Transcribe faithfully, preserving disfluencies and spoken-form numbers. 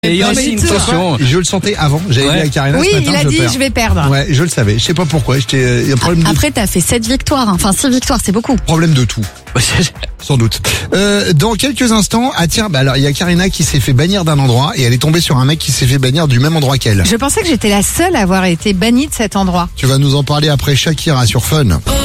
Et il y a aussi une question. Je le sentais avant, j'avais Ouais. dit à Karina Oui, ce matin, il a je dit perds. je vais perdre. Ouais, je le savais. Je sais pas pourquoi. J'étais, il y a un problème de, Après, t'as fait sept victoires, hein. enfin six victoires, c'est beaucoup. problème de tout. Sans doute. Euh, dans quelques instants, ah tiens, bah alors il y a Karina qui s'est fait bannir d'un endroit et elle est tombée sur un mec qui s'est fait bannir du même endroit qu'elle. Je pensais que j'étais la seule à avoir été bannie de cet endroit. Tu vas nous en parler après Shakira sur Fun.